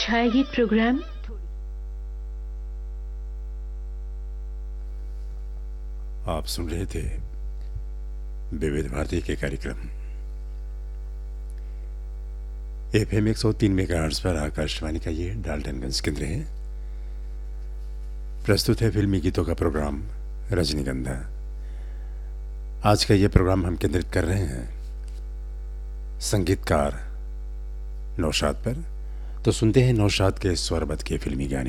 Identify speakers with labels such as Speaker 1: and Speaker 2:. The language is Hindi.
Speaker 1: छायागीत प्रोग्राम
Speaker 2: आप सुन रहे थे विविध भारती के कार्यक्रम FM 103 मेगाहर्ट्ज पर आकाशवाणी का ये डाल्टनगंज केंद्र है। प्रस्तुत है फिल्मी गीतों का प्रोग्राम रजनीगंधा। आज का ये प्रोग्राम हम केंद्रित कर रहे हैं संगीतकार नौशाद पर। तो सुनते हैं नौशाद के स्वरबद्ध के फिल्मी गाने।